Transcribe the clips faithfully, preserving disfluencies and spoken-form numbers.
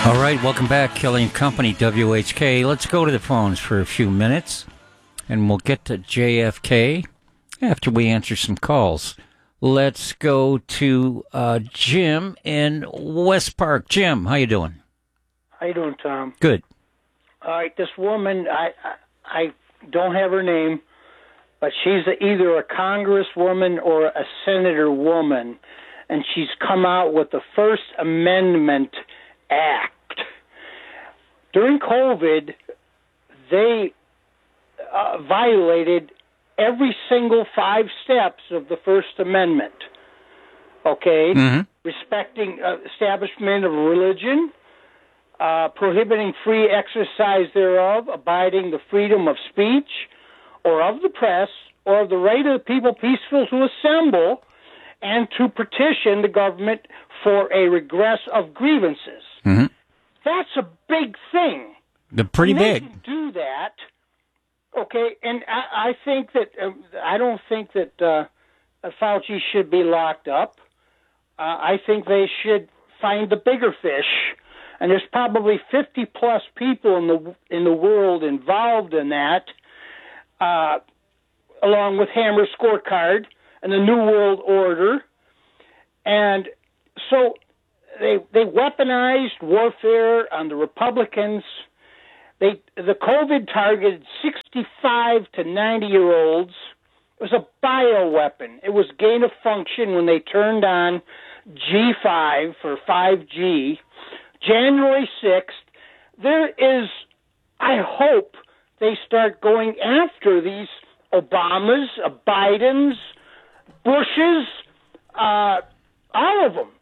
All right, welcome back, Kelly and Company, W H K. Let's go to the phones for a few minutes, and we'll get to J F K after we answer some calls. Let's go to uh, Jim in West Park. Jim, how you doing? How you doing, Tom? Good. All right, this woman, I, I, I don't have her name, but she's a, either a congresswoman or a senator woman, and she's come out with the First Amendment Act. During COVID, they uh, violated every single five steps of the First Amendment, okay? Mm-hmm. Respecting uh, establishment of religion, uh, prohibiting free exercise thereof, abiding the freedom of speech or of the press, or of the right of the people peaceful to assemble and to petition the government for a redress of grievances. Mm-hmm. That's a big thing. They're pretty And they big. can do that, okay? And I, I think that uh, I don't think that uh, Fauci should be locked up. Uh, I think they should find the bigger fish. And there's probably fifty plus people in the in the world involved in that, uh, along with Hammer Scorecard and the New World Order, and so. They they weaponized warfare on the Republicans. They the COVID targeted sixty-five to ninety year olds. It was a bioweapon. It was gain of function when they turned on G five for five G. January sixth. There is, I hope they start going after these Obamas, uh, Bidens, Bushes, uh, all of them.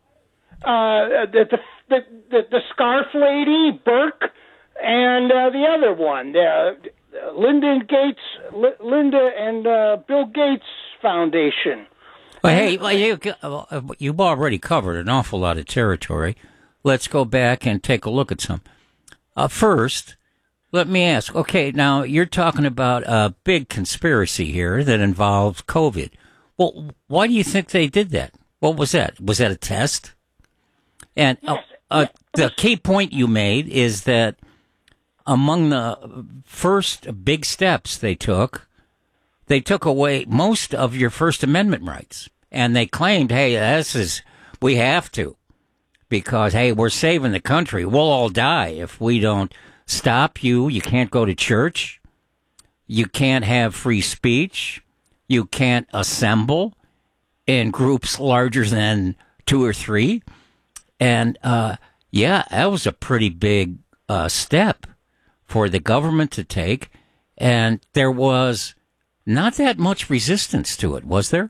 Uh, the, the the the scarf lady, Burke, and uh, the other one, uh, Linda Gates, L- Linda and uh, Bill Gates Foundation. Well, hey, well, you, you've already covered an awful lot of territory. Let's go back and take a look at some. Uh, first, let me ask, okay, now you're talking about a big conspiracy here that involves COVID. Well, why do you think they did that? What was that? Was that a test? And uh, uh, the key point you made is that among the first big steps they took, they took away most of your First Amendment rights. And they claimed, hey, this is, we have to, because, hey, we're saving the country. We'll all die if we don't stop you. You can't go to church. You can't have free speech. You can't assemble in groups larger than two or three. And, uh, yeah, that was a pretty big uh, step for the government to take. And there was not that much resistance to it, was there?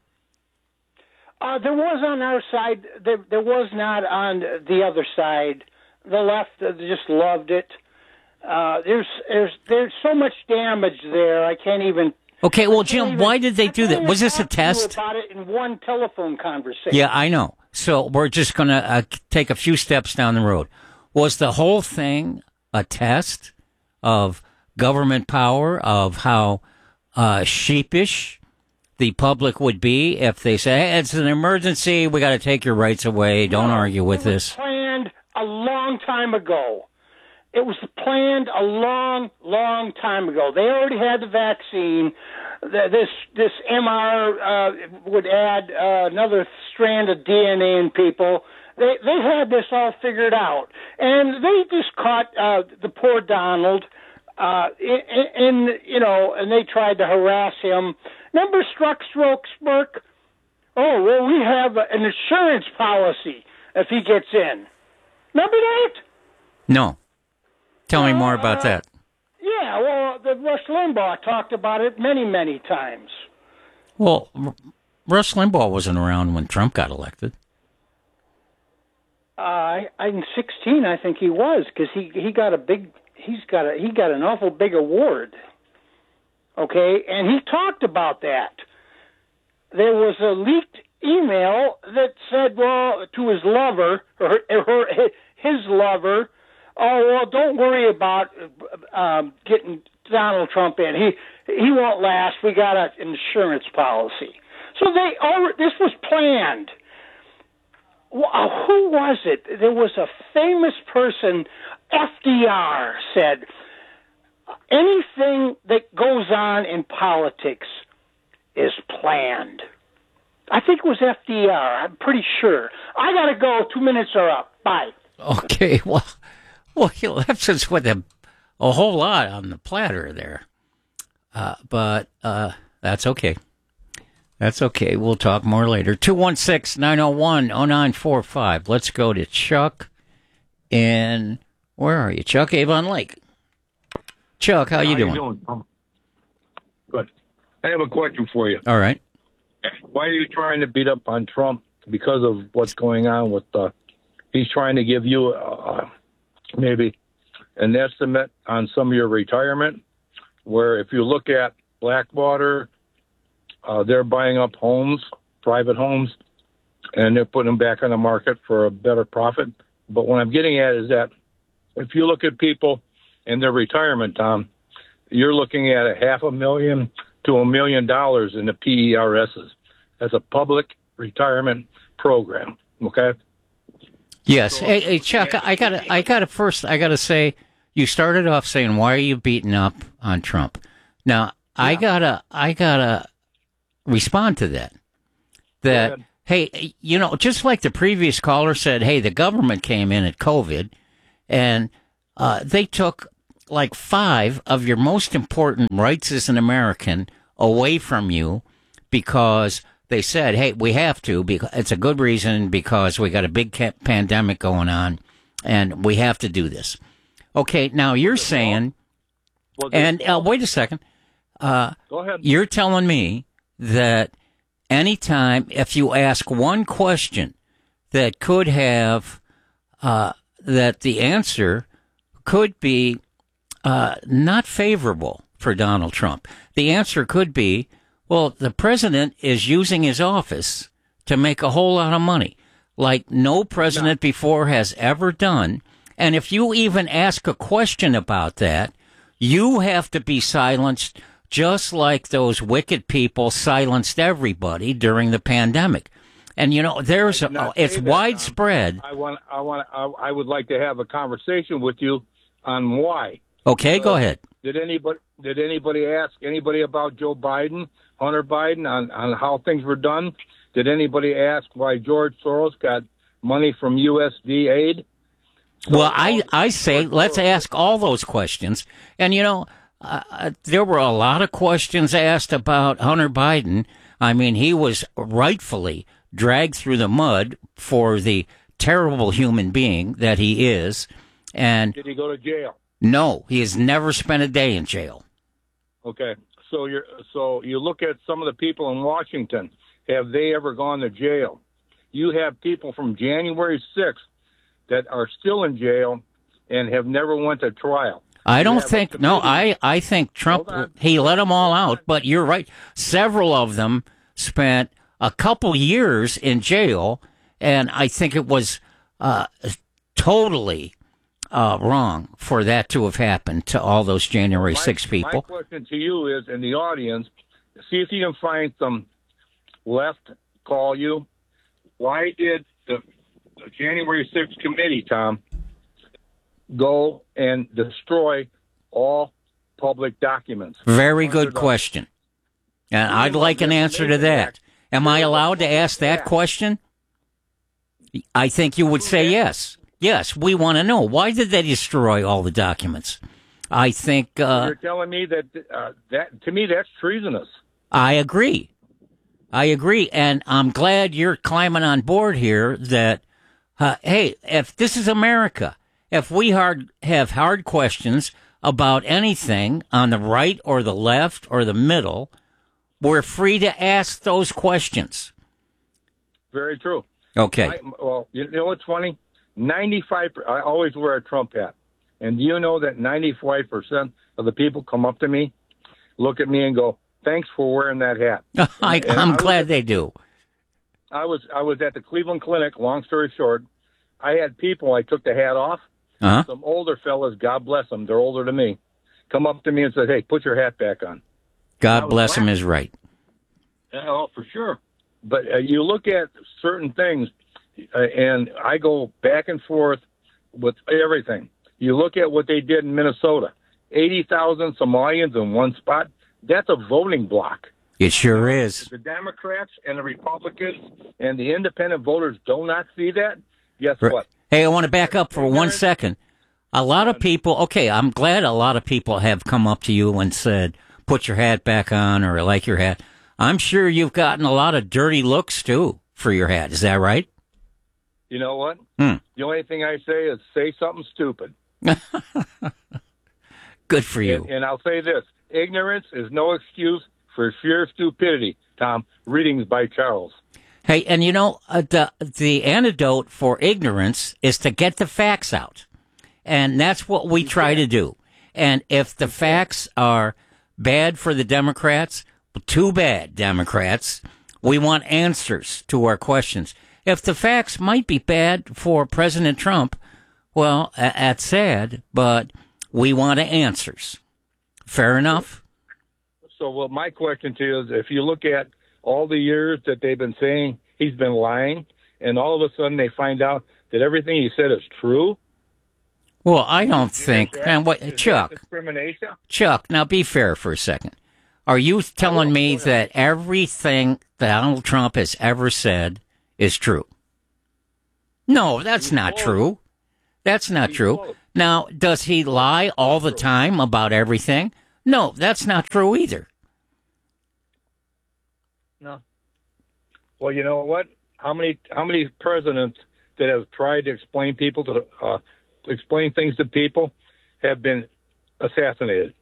Uh, there was on our side. There, there was not on the other side. The left uh, just loved it. Uh, there's, there's, there's so much damage there. I can't even. Okay, well, Jim, even, why did they do that? Was this a test? About it in one telephone conversation. Yeah, I know. So we're just going to uh, take a few steps down the road. Was the whole thing a test of government power, of how uh, sheepish the public would be if they say, hey, it's an emergency, we got to take your rights away, don't no, argue with it was this? Planned a long time ago. It was planned a long, long time ago. They already had the vaccine. This this M R uh, would add uh, another strand of D N A in people. They they had this all figured out, and they just caught uh, the poor Donald. Uh, in, in you know, and they tried to harass him. Remember Struck Stroke? Oh well, we have an insurance policy if he gets in. Remember that? No. Tell me more about that. Yeah, well, the Rush Limbaugh talked about it many, many times. Well, R- Rush Limbaugh wasn't around when Trump got elected. Uh, in sixteen, I think he was, because he he got a big he's got a he got an awful big award. Okay, and he talked about that. There was a leaked email that said, well, to his lover or her, his lover. Oh, well, don't worry about um, getting Donald Trump in. He he won't last. We got an insurance policy. So they all, this was planned. uh, who was it? There was a famous person, F D R, said, anything that goes on in politics is planned. I think it was F D R. I'm pretty sure. I got to go. Two minutes are up. Bye. Okay, well, well, he left us with a, a whole lot on the platter there. Uh, but uh, that's okay. That's okay. We'll talk more later. two one six, nine oh one, oh nine four five. Let's go to Chuck in, where are you? Chuck, Avon Lake. Chuck, how, how you doing? You doing? Good. I have a question for you. All right. Why are you trying to beat up on Trump because of what's going on with uh he's trying to give you uh, maybe an estimate on some of your retirement, where if you look at Blackwater, uh, they're buying up homes, private homes, and they're putting them back on the market for a better profit. But what I'm getting at is that if you look at people in their retirement, Tom, you're looking at a half a million to a million dollars in the P E R Ss as a public retirement program. Okay. Yes. Hey, hey Chuck, I gotta, I gotta first, I gotta say, you started off saying, why are you beating up on Trump? Now, yeah. I gotta, I gotta respond to that. That, hey, you know, just like the previous caller said, hey, the government came in at COVID and uh, they took like five of your most important rights as an American away from you because they said, hey, we have to, because it's a good reason, because we got a big ca- pandemic going on and we have to do this. Okay, now you're saying, well, and uh, wait a second, uh, go ahead. You're telling me that anytime, if you ask one question that could have, uh, that the answer could be uh, not favorable for Donald Trump. The answer could be, well, the president is using his office to make a whole lot of money, like no president no. before has ever done. And if you even ask a question about that, you have to be silenced, just like those wicked people silenced everybody during the pandemic. And, you know, there's a, it's that, widespread. Um, I want, I want, I, I would like to have a conversation with you on why. Okay, uh, go ahead. Did anybody, did anybody ask anybody about Joe Biden, Hunter Biden, on, on how things were done? Did anybody ask why George Soros got money from U S D aid? So, well, I, I say let's ask all those questions. And, you know, uh, there were a lot of questions asked about Hunter Biden. I mean, he was rightfully dragged through the mud for the terrible human being that he is. And did he go to jail? No, he has never spent a day in jail. Okay, so you're so you look at some of the people in Washington. Have they ever gone to jail? You have people from January sixth that are still in jail and have never went to trial. I don't think, no, I, I think Trump, he let them all out, but you're right. Several of them spent a couple years in jail, and I think it was uh, totally uh, wrong for that to have happened to all those January sixth people. My question to you is, in the audience, see if you can find some left call you. Why did the The January sixth committee, Tom, go and destroy all public documents? Very good question. And I'd like an answer to that. Am I allowed to ask that question? I think you would say yes. Yes, we want to know. Why did they destroy all the documents? I think... Uh, You're telling me that, uh, that, to me, that's treasonous. I agree. I agree. And I'm glad you're climbing on board here that... Uh, hey, if this is America, if we hard, have hard questions about anything on the right or the left or the middle, we're free to ask those questions. Very true. Okay. I, well, you know what's funny? ninety-five I always wear a Trump hat. And do you know that ninety-five percent of the people come up to me, look at me and go, thanks for wearing that hat. I, I'm I glad was, they do. I was I was at the Cleveland Clinic, long story short. I had people, I took the hat off. Uh-huh. Some older fellas, God bless them, they're older than me, come up to me and said, hey, put your hat back on. God bless him is right. Oh, for sure. But uh, you look at certain things, uh, and I go back and forth with everything. You look at what they did in Minnesota, eighty thousand Somalians in one spot. That's a voting block. It sure is. The Democrats and the Republicans and the independent voters do not see that. Guess what? Hey, I want to back up for one second. A lot of people, okay, I'm glad a lot of people have come up to you and said, put your hat back on, or I like your hat. I'm sure you've gotten a lot of dirty looks, too, for your hat. Is that right? You know what? Hmm. The only thing I say is say something stupid. Good for you. And, and I'll say this. Ignorance is no excuse for sheer stupidity, Tom. Readings by Charles. Hey, and you know, uh, the the antidote for ignorance is to get the facts out. And that's what we try to do. And if the facts are bad for the Democrats, too bad, Democrats. We want answers to our questions. If the facts might be bad for President Trump, well, that's sad, but we want answers. Fair enough? So, well, my question to you is, if you look at all the years that they've been saying he's been lying, and all of a sudden they find out that everything he said is true. Well, I don't think. That, and what, Chuck, discrimination? Chuck, now be fair for a second. Are you telling me that everything that Donald Trump has ever said is true? No, that's not true. That's not true. Now, does he lie all the time about everything? No, that's not true either. No. Well, you know what? How many how many presidents that have tried to explain people to uh, explain things to people have been assassinated?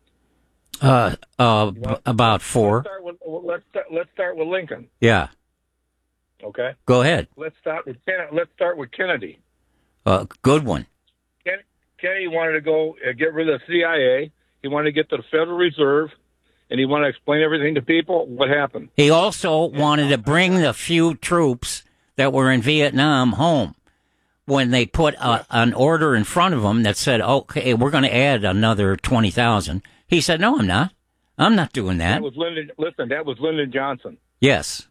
Uh, uh, b- about four. Let's start with, let's start, let's start with Lincoln. Yeah. Okay. Go ahead. Let's start with let's start with Kennedy. Uh, good one. Ken, Kennedy wanted to go uh, get rid of the C I A. He wanted to get to the Federal Reserve, and he wanted to explain everything to people. What happened? He also wanted to bring the few troops that were in Vietnam home. When they put a, an order in front of him that said, okay, we're going to add another twenty thousand. He said, no, I'm not. I'm not doing that. That was Lyndon, listen, that was Lyndon Johnson. Yes.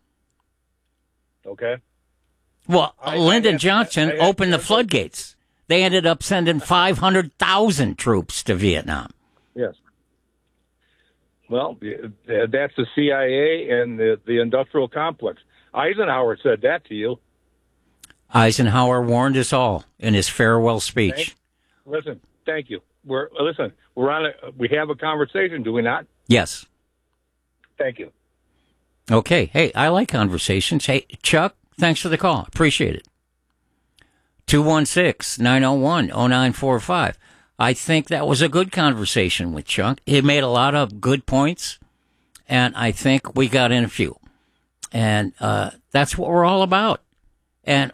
Okay. Well, I, Lyndon I have, Johnson I have, opened the floodgates. They ended up sending five hundred thousand troops to Vietnam. Yes. Well, that's the C I A and the, the industrial complex. Eisenhower said that to you. Eisenhower warned us all in his farewell speech. Thank, listen, thank you. We're listen. We're on a. We have a conversation, do we not? Yes. Thank you. Okay. Hey, I like conversations. Hey, Chuck, thanks for the call. Appreciate it. two one six, nine oh one, oh nine four five. I think that was a good conversation with Chuck. He made a lot of good points, and I think we got in a few. And uh, that's what we're all about. And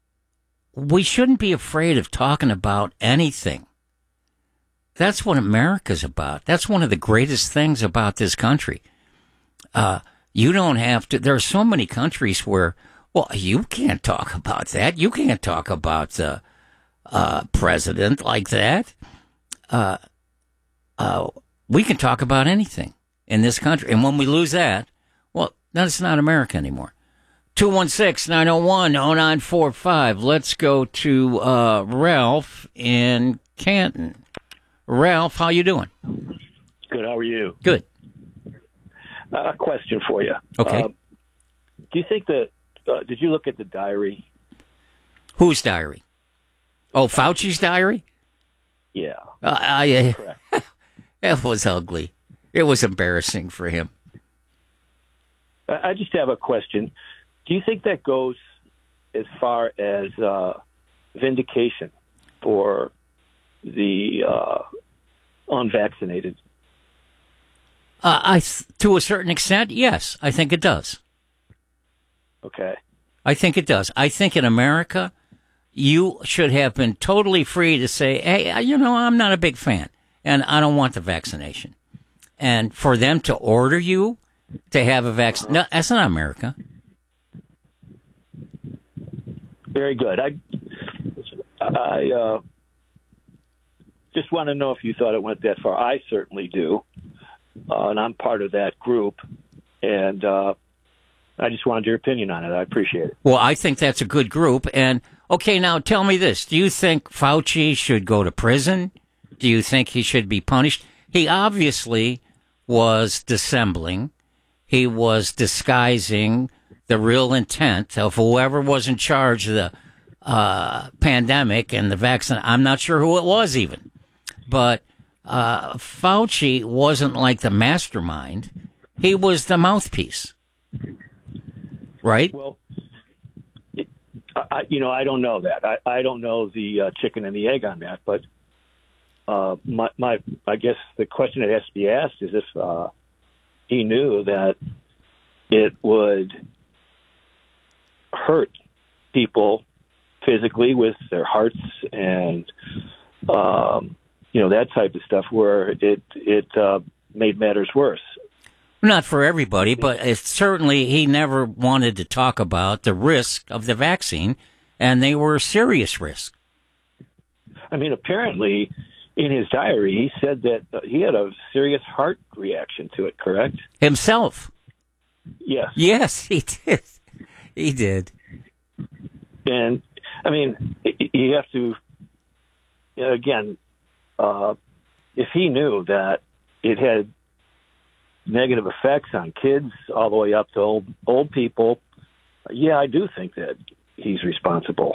we shouldn't be afraid of talking about anything. That's what America's about. That's one of the greatest things about this country. Uh, you don't have to. There are so many countries where, well, you can't talk about that. You can't talk about the uh, president like that. Uh, uh, we can talk about anything in this country. And when we lose that, well, then it's not America anymore. two one six, nine oh one, oh nine four five. Let's go to uh, Ralph in Canton. Ralph, how you doing? Good. How are you? Good. A uh, question for you. Okay. Uh, do you think that, uh, did you look at the diary? Whose diary? Oh, Fauci's diary? Yeah. Uh, I, Correct. It was ugly. It was embarrassing for him. I just have a question. Do you think that goes as far as uh, vindication for the uh, unvaccinated? Uh, I, to a certain extent, yes, I think it does. Okay. I think it does. I think in America, you should have been totally free to say, hey, you know, I'm not a big fan, and I don't want the vaccination. And for them to order you to have a vaccine, no, that's not America. Very good. I, I uh, just want to know if you thought it went that far. I certainly do, uh, and I'm part of that group. And uh, I just wanted your opinion on it. I appreciate it. Well, I think that's a good group. And, okay, now tell me this. Do you think Fauci should go to prison? Do you think he should be punished? He obviously was dissembling. He was disguising the real intent of whoever was in charge of the uh, pandemic and the vaccine. I'm not sure who it was even. But uh, Fauci wasn't like the mastermind. He was the mouthpiece. Right? Well, it, I, you know, I don't know that. I, I don't know the uh, chicken and the egg on that. But uh, my, my, I guess the question that has to be asked is if uh, he knew that it would hurt people physically with their hearts and, um, you know, that type of stuff, where it it uh, made matters worse. Not for everybody, but it's certainly he never wanted to talk about the risk of the vaccine, and they were a serious risk. I mean, apparently, in his diary, he said that uh, he had a serious heart reaction to it, correct? Himself. Yes. Yes, he did. He did. And, I mean, you have to, again, uh, if he knew that it had negative effects on kids all the way up to old old people, yeah, I do think that he's responsible.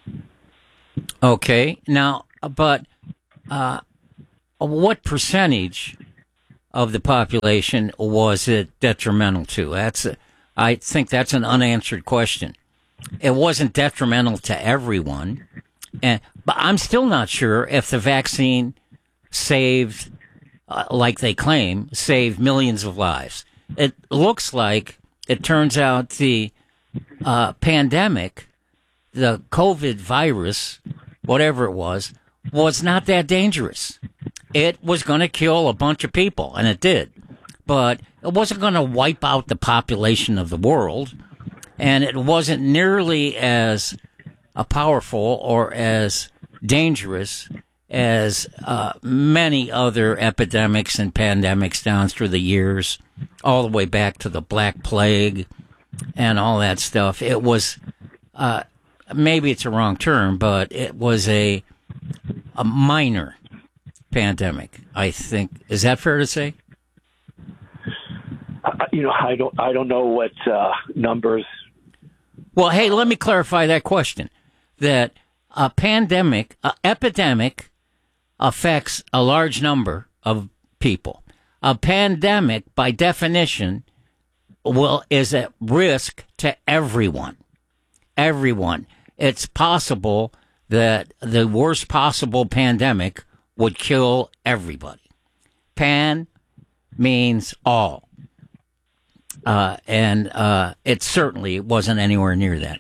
Okay. Now, but uh, what percentage of the population was it detrimental to? That's a, I think that's an unanswered question. It wasn't detrimental to everyone, and but I'm still not sure if the vaccine saved, uh, like they claim, saved millions of lives. It looks like it turns out the uh, pandemic, the COVID virus, whatever it was, was not that dangerous. It was going to kill a bunch of people, and it did. But it wasn't going to wipe out the population of the world, and it wasn't nearly as uh, powerful or as dangerous as uh, many other epidemics and pandemics down through the years, all the way back to the Black Plague and all that stuff. It was, uh, maybe it's a wrong term, but it was a a minor pandemic, I think. Is that fair to say? You know, I don't, I don't know what uh, numbers. Well, hey, let me clarify that question. That a pandemic, a epidemic, affects a large number of people. A pandemic, by definition, will is at risk to everyone. Everyone. It's possible that the worst possible pandemic would kill everybody. Pan means all. Uh, and uh, it certainly wasn't anywhere near that.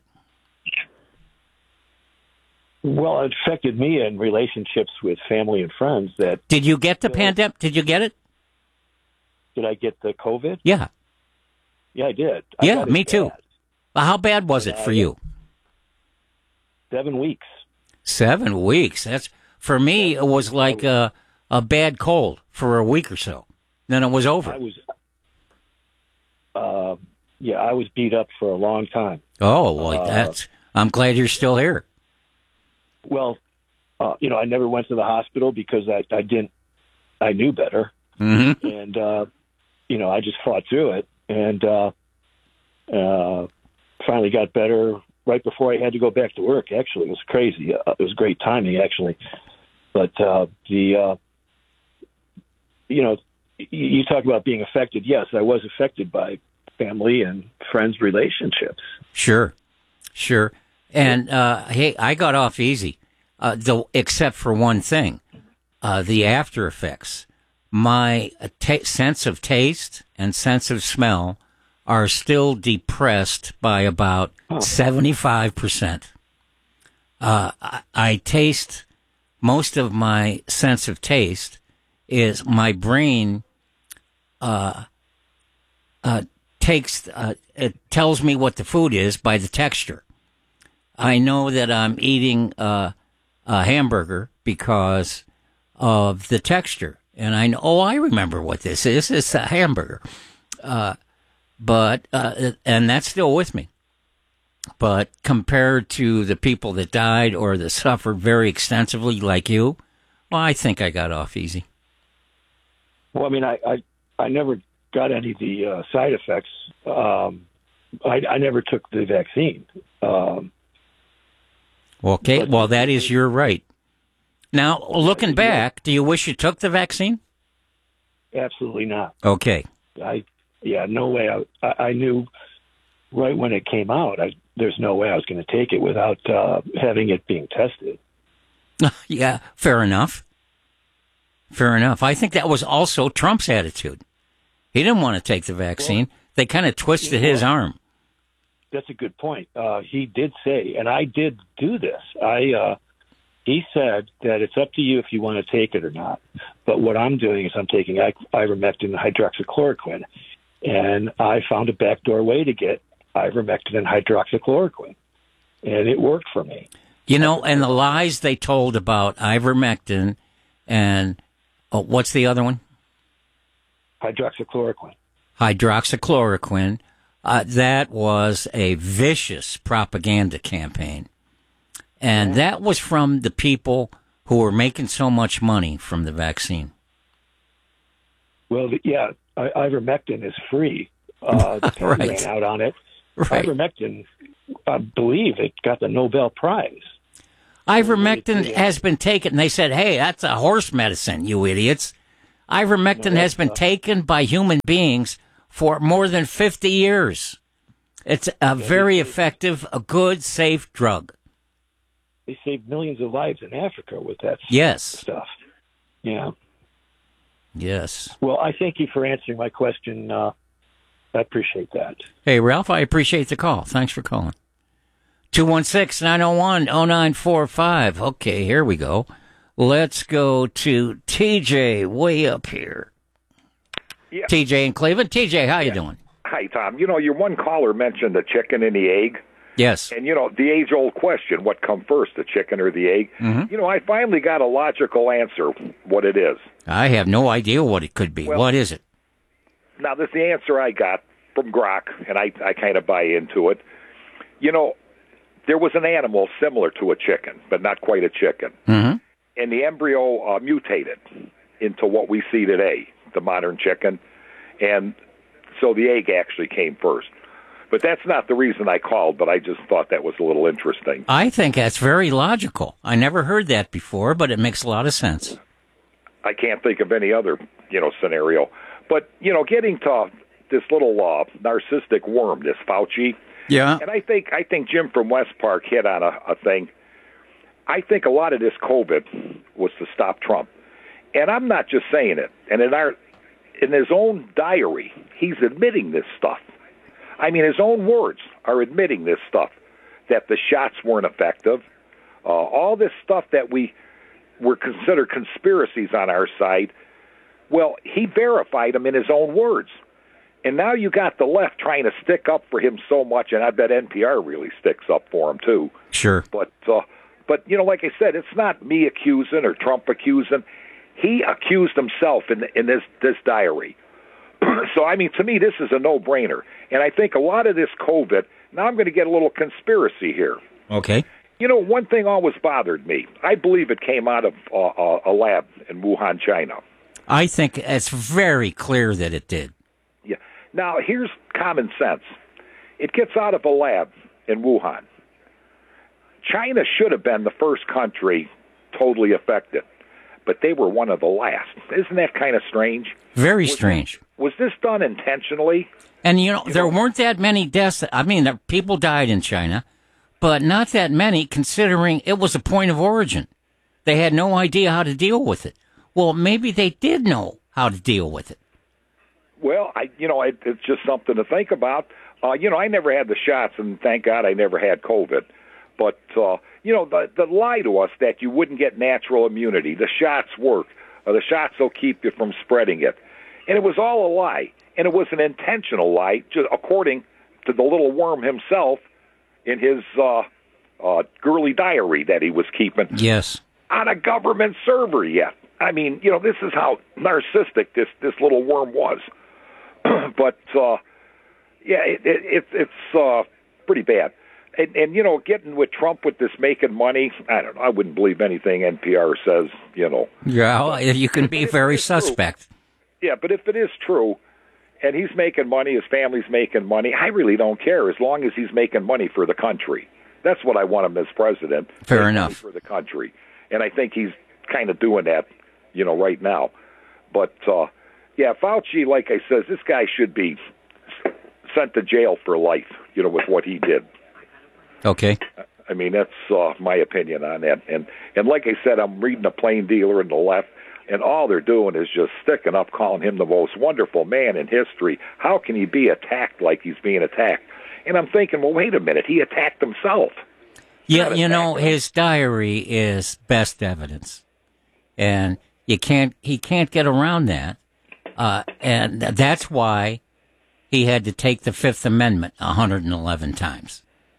Well, it affected me in relationships with family and friends. That Did you get the you know, pandemic? Did you get it? Did I get the COVID? Yeah. Yeah, I did. I Yeah, got it me too. bad. Well, how bad was it for you? Seven weeks. Seven weeks. That's for me. It was like a, a bad cold for a week or so. Then it was over. I was, uh, yeah, I was beat up for a long time. Oh, well, Uh, that's. I'm glad you're still here. Well, uh, you know, I never went to the hospital because I, I didn't. I knew better, Mm-hmm. and uh, you know, I just fought through it, and uh, uh, finally got better right before I had to go back to work. Actually, it was crazy. Uh, it was great timing, actually. But uh, the, uh, you know, y- you talk about being affected. Yes, I was affected by family and friends' relationships. Sure, sure. And uh, hey, I got off easy, uh, though, except for one thing: uh, the after effects. My uh, ta sense of taste and sense of smell are still depressed by about seventy-five percent. Uh, I, I taste, most of my sense of taste is my brain uh, uh, takes, uh, it tells me what the food is by the texture. I know that I'm eating uh, a hamburger because of the texture. And I know, oh, I remember what this is. It's a hamburger. Uh, but uh, and that's still with me. But compared to the people that died or that suffered very extensively, like you, well, I think I got off easy. Well, I mean, I I, I never got any of the uh, side effects. Um, I, I never took the vaccine. Um, okay, but, well, that is your right. Now, looking back, do you wish you took the vaccine? Absolutely not. Okay. I yeah, no way. I I knew right when it came out. I, there's no way I was going to take it without uh, having it being tested. Yeah, fair enough. Fair enough. I think that was also Trump's attitude. He didn't want to take the vaccine. Well, they kind of twisted well, his arm. That's a good point. Uh, he did say, and I did do this. I uh, he said that it's up to you if you want to take it or not. But what I'm doing is I'm taking ivermectin and hydroxychloroquine, and I found a backdoor way to get ivermectin and hydroxychloroquine, and it worked for me. You know, and the lies they told about ivermectin and oh, what's the other one? Hydroxychloroquine. Hydroxychloroquine. Uh, that was a vicious propaganda campaign. And mm-hmm. that was from the people who were making so much money from the vaccine. Well, yeah, I- ivermectin is free. Uh, the patent right. ran out on it. Right. Ivermectin, I believe it got the Nobel Prize. Ivermectin has been taken. They said, hey, that's a horse medicine, you idiots. Ivermectin no, has been uh, taken by human beings for more than fifty years. It's a very effective, a good, safe drug. They saved millions of lives in Africa with that yes. stuff. Yeah. Yes. Well, I thank you for answering my question. Uh, I appreciate that. Hey, Ralph, I appreciate the call. Thanks for calling. two one six, nine oh one, oh nine four five. Okay, here we go. Let's go to T J way up here. Yeah. T J in Cleveland. T J, how you yeah. doing? Hi, Tom. You know, your one caller mentioned the chicken and the egg. Yes. And, you know, the age-old question, what come first, the chicken or the egg? Mm-hmm. You know, I finally got a logical answer what it is. I have no idea what it could be. Well, what is it? Now, this is the answer I got from Grok, and I, I kind of buy into it. You know, there was an animal similar to a chicken, but not quite a chicken. Mm-hmm. And the embryo uh, mutated into what we see today, the modern chicken. And so the egg actually came first. But that's not the reason I called, but I just thought that was a little interesting. I think that's very logical. I never heard that before, but it makes a lot of sense. I can't think of any other, you know, scenario. But, you know, getting to this little uh, narcissistic worm, this Fauci. Yeah. And I think I think Jim from West Park hit on a, a thing. I think a lot of this COVID was to stop Trump. And I'm not just saying it. And in our in his own diary, he's admitting this stuff. I mean, his own words are admitting this stuff, that the shots weren't effective. Uh, all this stuff that we were considered conspiracies on our side, well, he verified them in his own words. And now you got the left trying to stick up for him so much, and I bet N P R really sticks up for him, too. Sure. But, uh, but you know, like I said, it's not me accusing or Trump accusing. He accused himself in, in this, this diary. So, I mean, to me, this is a no-brainer. And I think a lot of this COVID, now I'm going to get a little conspiracy here. Okay. You know, one thing always bothered me. I believe it came out of uh, a lab in Wuhan, China. I think it's very clear that it did. Yeah. Now, here's common sense. It gets out of a lab in Wuhan. China should have been the first country totally affected, but they were one of the last. Isn't that kind of strange? Very was strange. This, was this done intentionally? And, you know, you there know, weren't that many deaths. I mean, there, people died in China, but not that many considering it was a point of origin. They had no idea how to deal with it. Well, maybe they did know how to deal with it. Well, I, you know, it, it's just something to think about. Uh, you know, I never had the shots, and thank God I never had COVID. But, uh, you know, the, the lie to us that you wouldn't get natural immunity, the shots work, or the shots will keep you from spreading it. And it was all a lie. And it was an intentional lie, just according to the little worm himself in his uh, uh, girly diary that he was keeping. Yes. On a government server yet. I mean, you know, this is how narcissistic this, this little worm was. But, uh, Yeah, it, it, it, it's uh, pretty bad. And, and, you know, getting with Trump with this making money, I don't know. I wouldn't believe anything N P R says, you know. Yeah, you can be very suspect. True, yeah, but if it is true, and he's making money, his family's making money, I really don't care as long as he's making money for the country. That's what I want him as president. Fair enough. For the country. And I think he's kind of doing that, you know, right now. But, uh, yeah, Fauci, like I said, this guy should be sent to jail for life, you know, with what he did. Okay. I mean, that's uh, my opinion on that. And and like I said, I'm reading a plain dealer in the left, and all they're doing is just sticking up, calling him the most wonderful man in history. How can he be attacked like he's being attacked? And I'm thinking, well, wait a minute, he attacked himself. Yeah, you know, his diary is best evidence, and you can't he can't get around that, uh, and that's why he had to take the Fifth Amendment one hundred eleven times.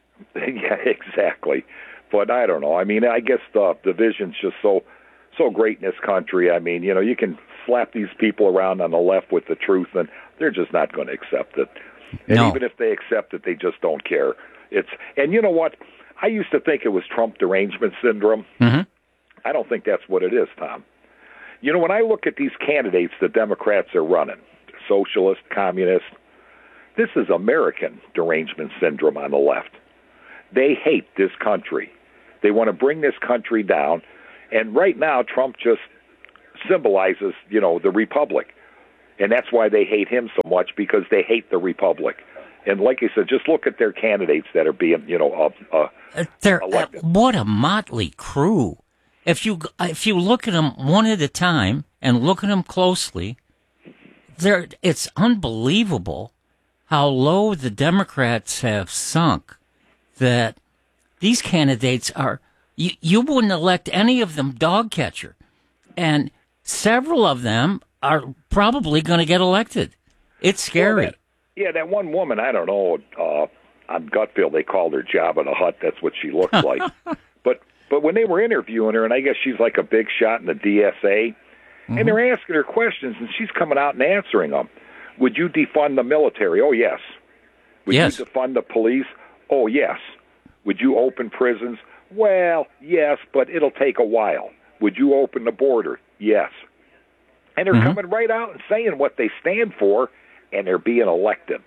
Yeah, exactly. But I don't know. I mean, I guess the division's just so so great in this country. I mean, you know, you can slap these people around on the left with the truth, and they're just not going to accept it. And no. even if they accept it, they just don't care. It's and you know what? I used to think it was Trump derangement syndrome. Mm-hmm. I don't think that's what it is, Tom. You know, when I look at these candidates the Democrats are running, socialist, communist, this is American derangement syndrome on the left. They hate this country. They want to bring this country down. And right now, Trump just symbolizes, you know, the republic. And that's why they hate him so much, because they hate the republic. And like I said, just look at their candidates that are being, you know, uh, uh, uh, they're, elected. Uh, what a motley crew. If you if you look at them one at a time and look at them closely, they're, it's unbelievable how low the Democrats have sunk. That these candidates are, you, you wouldn't elect any of them dog catcher. And several of them are probably going to get elected. It's scary. Well, that, yeah, that one woman, I don't know, uh, on Gutfield, they called her Jabba the Hutt. That's what she looks like. but but when they were interviewing her, and I guess she's like a big shot in the D S A, mm-hmm. and they're asking her questions, and she's coming out and answering them. Would you defund the military? Oh, yes. Would yes. you defund the police? Oh, yes. Would you open prisons? Well, yes, but it'll take a while. Would you open the border? Yes. And they're mm-hmm. coming right out and saying what they stand for, and they're being elected.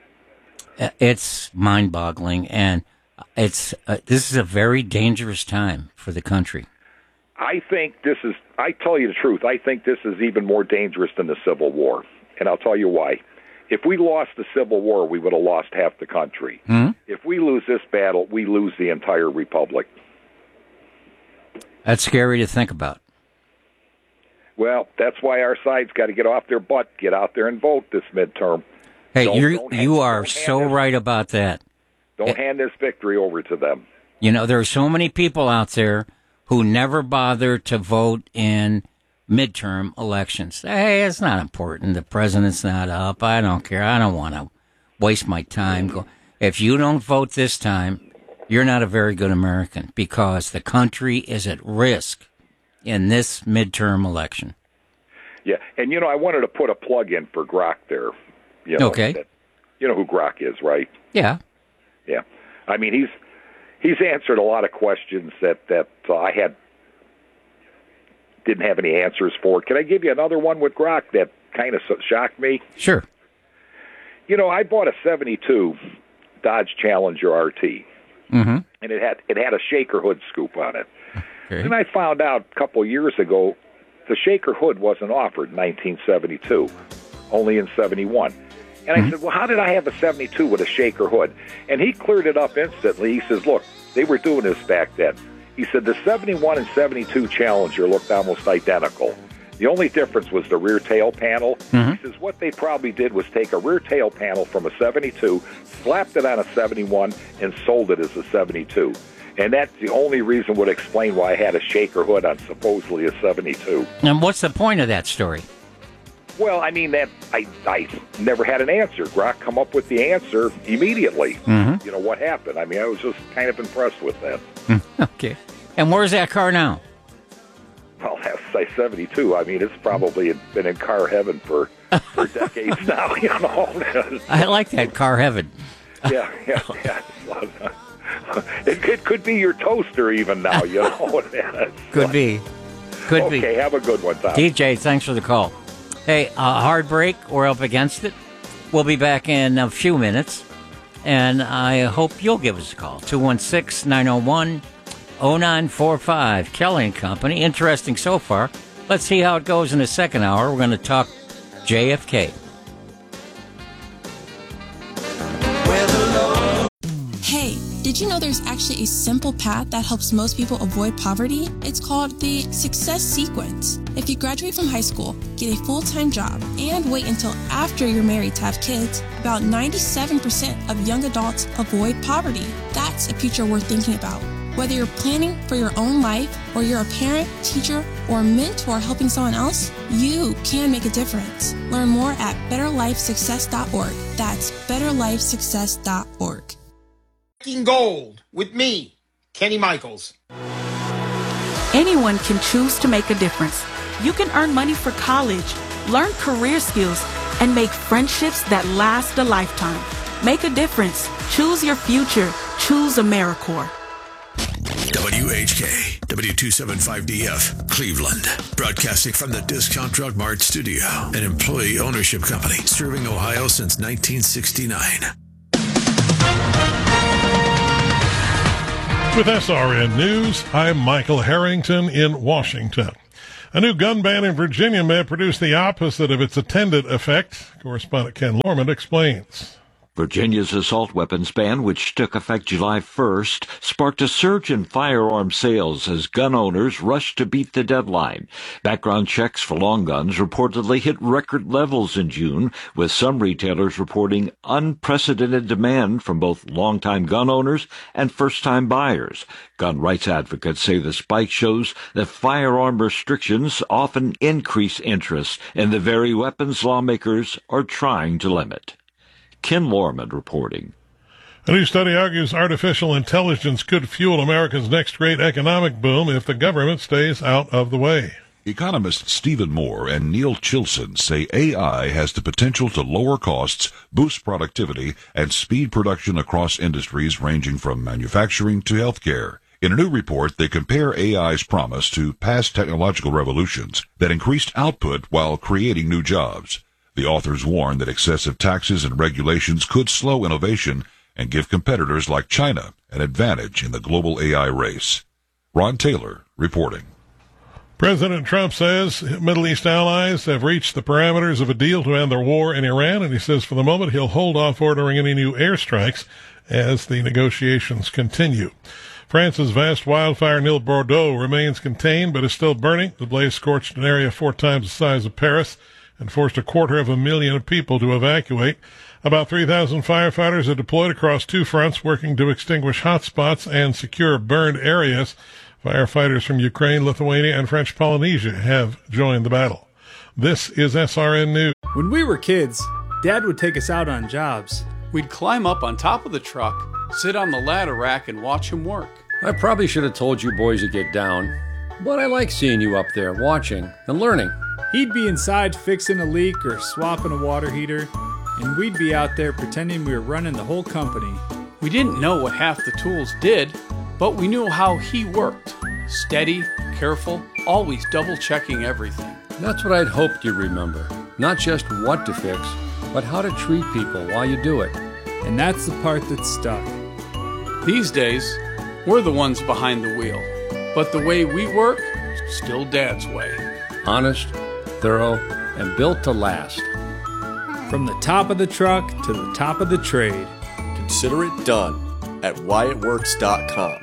It's mind-boggling, and it's uh, this is a very dangerous time for the country. I think this is, I tell you the truth, I think this is even more dangerous than the Civil War, and I'll tell you why. If we lost the Civil War, we would have lost half the country. Mm-hmm. If we lose this battle, we lose the entire republic. That's scary to think about. Well, that's why our side's got to get off their butt, get out there and vote this midterm. Hey, don't, you're, don't you hand, are so this, right about that. Don't it, hand this victory over to them. You know, there are so many people out there who never bother to vote in midterm elections. Hey, it's not important. The president's not up. I don't care. I don't want to waste my time. Go. If you don't vote this time, you're not a very good American, because the country is at risk in this midterm election. Yeah, and you know, I wanted to put a plug in for Grok there. You know, okay. That, you know who Grok is, right? Yeah. Yeah. I mean, he's he's answered a lot of questions that that uh, I had didn't have any answers for. Can I give you another one with Grok that kind of shocked me? Sure. You know, I bought a seventy-two Dodge Challenger R T, mm-hmm. and it had it had a shaker hood scoop on it. Okay. And I found out a couple of years ago the shaker hood wasn't offered in nineteen seventy-two, only in seventy-one. And mm-hmm. I said, well, how did I have a seventy-two with a shaker hood? And he cleared it up instantly. He says, look, they were doing this back then. He said the seventy-one and seventy-two Challenger looked almost identical. The only difference was the rear tail panel. Mm-hmm. He says what they probably did was take a rear tail panel from a seventy-two, slapped it on a seventy-one, and sold it as a seventy-two. And that's the only reason would explain why I had a shaker hood on supposedly a seventy-two. And what's the point of that story? Well, I mean, that I, I never had an answer. Grok come up with the answer immediately. Mm-hmm. You know, what happened. I mean, I was just kind of impressed with that. Okay. And where's that car now? Well, that size seventy-two. I mean, it's probably been in car heaven for, for decades now, you know. I like that, car heaven. Yeah, yeah, yeah. It, it could be your toaster even now, you know. Could be. Could okay, be. Okay, have a good one, Tom. D J, thanks for the call. Hey, uh, hard break. We're up against it. We'll be back in a few minutes, and I hope you'll give us a call. two one six, nine oh one, oh nine four five. Kelly and Company. Interesting so far. Let's see how it goes in the second hour. We're going to talk J F K. Hey, did you know there's actually a simple path that helps most people avoid poverty? It's called the Success Sequence. If you graduate from high school, get a full-time job, and wait until after you're married to have kids, about ninety-seven percent of young adults avoid poverty. That's a future worth thinking about. Whether you're planning for your own life, or you're a parent, teacher, or mentor helping someone else, you can make a difference. Learn more at better life success dot org. That's better life success dot org. Gold with me, Kenny Michaels. Anyone can choose to make a difference. You can earn money for college, learn career skills, and make friendships that last a lifetime. Make a difference. Choose your future. Choose AmeriCorps. W H K, W two seventy-five D F, Cleveland. Broadcasting from the Discount Drug Mart studio, an employee ownership company serving Ohio since nineteen sixty-nine. With S R N News, I'm Michael Harrington in Washington. A new gun ban in Virginia may produce the opposite of its intended effect. Correspondent Ken Lorman explains. Virginia's assault weapons ban, which took effect July first, sparked a surge in firearm sales as gun owners rushed to beat the deadline. Background checks for long guns reportedly hit record levels in June, with some retailers reporting unprecedented demand from both longtime gun owners and first-time buyers. Gun rights advocates say the spike shows that firearm restrictions often increase interest in the very weapons lawmakers are trying to limit. Ken Lorman reporting. A new study argues artificial intelligence could fuel America's next great economic boom if the government stays out of the way. Economists Stephen Moore and Neil Chilson say A I has the potential to lower costs, boost productivity, and speed production across industries ranging from manufacturing to healthcare. In a new report, they compare A I's promise to past technological revolutions that increased output while creating new jobs. The authors warn that excessive taxes and regulations could slow innovation and give competitors like China an advantage in the global A I race. Ron Taylor reporting. President Trump says Middle East allies have reached the parameters of a deal to end their war in Iran, and he says for the moment he'll hold off ordering any new airstrikes as the negotiations continue. France's vast wildfire near Bordeaux remains contained but is still burning. The blaze scorched an area four times the size of Paris and forced a quarter of a million of people to evacuate. About three thousand firefighters are deployed across two fronts, working to extinguish hot spots and secure burned areas. Firefighters from Ukraine, Lithuania, and French Polynesia have joined the battle. This is S R N News. When we were kids, Dad would take us out on jobs. We'd climb up on top of the truck, sit on the ladder rack, and watch him work. I probably should have told you boys to get down, but I like seeing you up there watching and learning. He'd be inside fixing a leak or swapping a water heater, and we'd be out there pretending we were running the whole company. We didn't know what half the tools did, but we knew how he worked. Steady, careful, always double-checking everything. That's what I'd hoped you'd remember. Not just what to fix, but how to treat people while you do it. And that's the part that stuck. These days, we're the ones behind the wheel, but the way we work, still Dad's way. Honest, thorough, and built to last. From the top of the truck to the top of the trade. Consider it done at Wyatt Works dot com.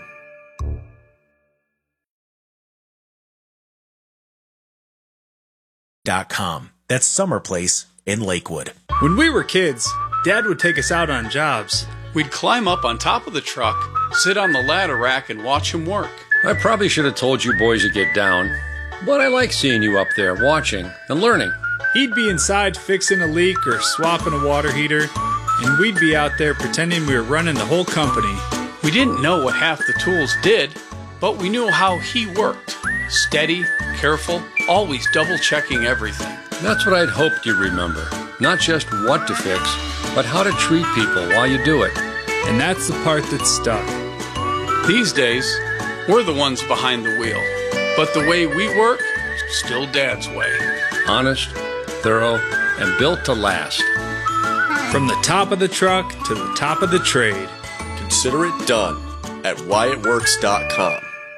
Dot com. That's Summer Place in Lakewood. When we were kids, Dad would take us out on jobs. We'd climb up on top of the truck, sit on the ladder rack, and watch him work. I probably should have told you boys to get down, but I like seeing you up there watching and learning. He'd be inside fixing a leak or swapping a water heater, and we'd be out there pretending we were running the whole company. We didn't know what half the tools did, but we knew how he worked. Steady, careful, always double checking everything. That's what I'd hoped you'd remember. Not just what to fix, but how to treat people while you do it. And that's the part that's stuck. These days, we're the ones behind the wheel. But the way we work, still Dad's way. Honest, thorough, and built to last. From the top of the truck to the top of the trade. Consider it done at Wyatt Works dot com.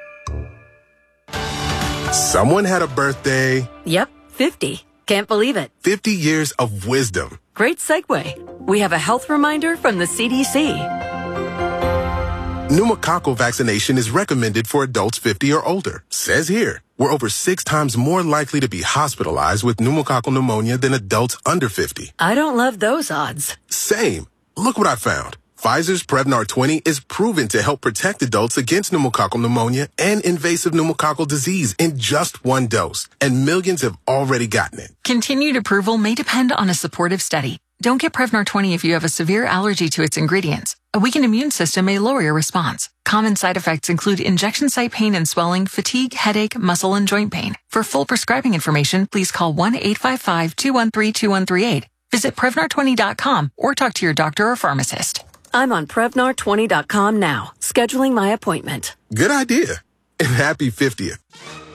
Someone had a birthday. Yep, fifty. Can't believe it. fifty years of wisdom. Great segue. We have a health reminder from the C D C. Pneumococcal vaccination is recommended for adults fifty or older. Says here, we're over six times more likely to be hospitalized with pneumococcal pneumonia than adults under fifty. I don't love those odds. Same. Look what I found. Pfizer's Prevnar twenty is proven to help protect adults against pneumococcal pneumonia and invasive pneumococcal disease in just one dose. And millions have already gotten it. Continued approval may depend on a supportive study. Don't get Prevnar twenty if you have a severe allergy to its ingredients. A weakened immune system may lower your response. Common side effects include injection site pain and swelling, fatigue, headache, muscle, and joint pain. For full prescribing information, please call one eight five five, two one three, two one three eight. Visit Prevnar twenty dot com or talk to your doctor or pharmacist. I'm on Prevnar twenty dot com now, scheduling my appointment. Good idea. And happy fiftieth.